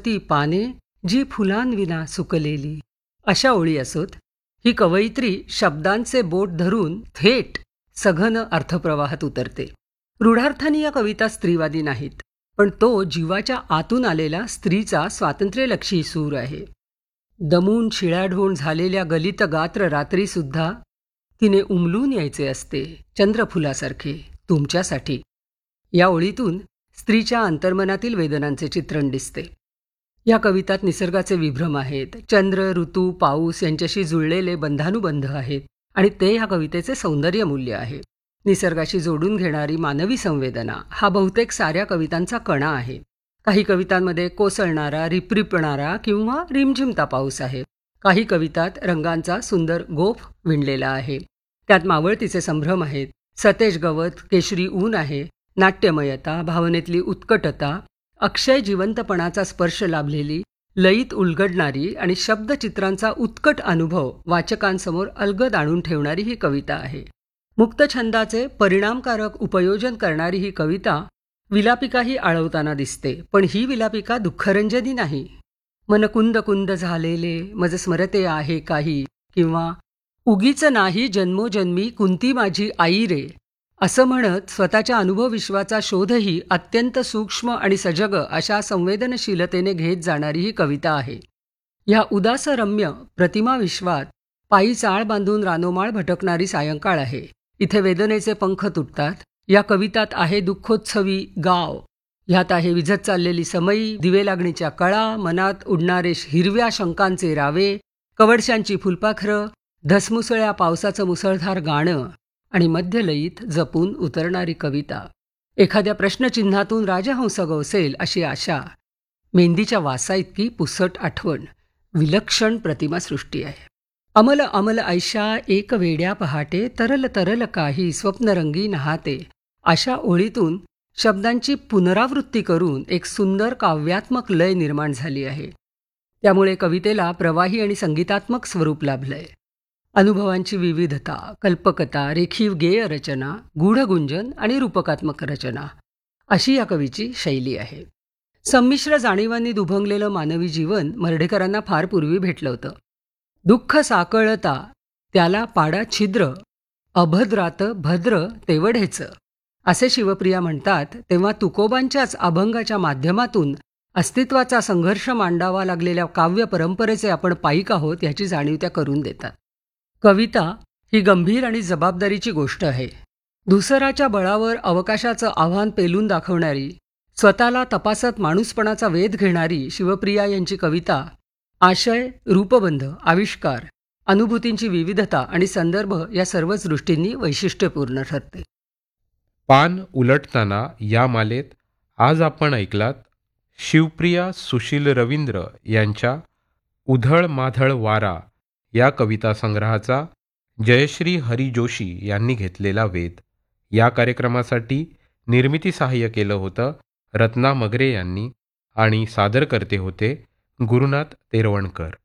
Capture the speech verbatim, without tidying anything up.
कोसळती पाने जी फुलांविना सुकलेली, अशा ओळी असोत, ही कवयित्री शब्दांचे बोट धरून थेट सघन अर्थप्रवाहात उतरते. रूढार्थाने या कविता स्त्रीवादी नाहीत, पण तो जीवाच्या आतून आलेला स्त्रीचा स्वातंत्र्यलक्षी सूर आहे. दमून शिळ्याढोण झालेल्या गलित गात्र रात्रीसुद्धा तिने उमलून यायचे असते चंद्रफुलासारखे तुमच्यासाठी. या ओळीतून स्त्रीच्या अंतर्मनातील वेदनांचे चित्रण दिसते. या कवितात निसर्गाचे विभ्रम आहेत. चंद्र, ऋतू, पाऊस यांच्याशी जुळलेले बंधानुबंध आहेत आणि ते ह्या कवितेचे सौंदर्य मूल्य आहे. निसर्गाशी जोडून घेणारी मानवी संवेदना हा बहुतेक साऱ्या कवितांचा कणा आहे. काही कवितांमध्ये कोसळणारा, रिपरिपणारा किंवा रिमझिमता पाऊस आहे. काही कवितात रंगांचा सुंदर गोफ विणलेला आहे. त्यात मावळतीचे संभ्रम आहेत. सतेज गवत, केशरी ऊन आहे. नाट्यमयता, भावनेतली उत्कटता, अक्षय जिवंतपणाचा स्पर्श लाभलेली, लयीत उलगडणारी आणि शब्दचित्रांचा उत्कट अनुभव वाचकांसमोर अलगद आणून ठेवणारी ही कविता आहे. मुक्तछंदाचे परिणामकारक उपयोजन करणारी ही कविता विलापिकाही आळवताना दिसते. पण ही विलापिका दुःखरंजनी नाही. मन कुंद कुंद झालेले मज स्मरते आहे काही, किंवा उगीच नाही जन्मोजन्मी कुंती माझी आई रे, असं म्हणत स्वतःच्या अनुभव विश्वाचा शोधही अत्यंत सूक्ष्म आणि सजग अशा संवेदनशीलतेने घेत जाणारी ही कविता आहे. ह्या उदासरम्य प्रतिमा विश्वात पायी चाळ बांधून रानोमाळ भटकणारी सायंकाळ आहे. इथे वेदनेचे पंख तुटतात. या कवितात आहे दुःखोत्सवी गाव. ह्यात आहे विझत चाललेली समयी, दिवे लागणीच्या कळा, मनात उडणारे हिरव्या शंकांचे रावे, कवडशांची फुलपाखरं, धसमुसळ्या पावसाचं मुसळधार गाणं आणि मध्यलयीत जपून उतरणारी कविता. एखाद्या प्रश्नचिन्हातून राजहंस गवसेल अशी आशा. मेहंदीच्या वासा इतकी पुसट आठवण. विलक्षण प्रतिमासृष्टी आहे. अमल अमल ऐशा एक वेड्या पहाटे, तरल तरल काही स्वप्नरंगी नहाते, अशा ओळीतून शब्दांची पुनरावृत्ती करून एक सुंदर काव्यात्मक लय निर्माण झाली आहे. त्यामुळे कवितेला प्रवाही आणि संगीतात्मक स्वरूप लाभलंय. अनुभवांची विविधता, कल्पकता, रेखीव गेय रचना, गूढगुंजन आणि रूपकात्मक रचना अशी या कवीची शैली आहे. संमिश्र जाणीवांनी दुभंगलेलं मानवी जीवन मर्ढेकरांना फार पूर्वी भेटलं होतं. दुःख साकळता त्याला पाडा छिद्र, अभद्रात भद्र तेवढेचं, असे शिवप्रिया म्हणतात. तेव्हा तुकोबांच्याच अभंगाच्या माध्यमातून अस्तित्वाचा संघर्ष मांडावा लागलेल्या काव्य परंपरेचे आपण पाईक आहोत याची जाणीव त्या करून देतात. कविता ही गंभीर आणि जबाबदारीची गोष्ट आहे. धुसराच्या बळावर अवकाशाचं आव्हान पेलून दाखवणारी, स्वतःला तपासत माणूसपणाचा वेध घेणारी शिवप्रिया यांची कविता आशय, रूपबंध, आविष्कार, अनुभूतींची विविधता आणि संदर्भ या सर्वच दृष्टींनी वैशिष्ट्यपूर्ण ठरते. पान उलटताना या मालेत आज आपण ऐकलात शिवप्रिया सुशील रवींद्र यांच्या उधळ माधळ वारा या कविता संग्रहाचा जयश्री हरी जोशी यांनी घेतलेला वेध. या कार्यक्रमासाठी निर्मिती सहाय्य केलं होतं रत्ना मगरे यांनी आणि सादर करते होते गुरुनाथ तेरवणकर.